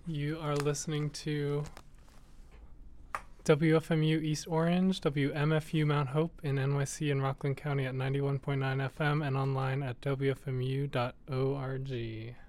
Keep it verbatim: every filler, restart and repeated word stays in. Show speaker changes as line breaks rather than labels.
You are listening to W F M U East Orange, W M F U Mount Hope in N Y C and Rockland County at ninety-one point nine F M and online at W F M U dot org.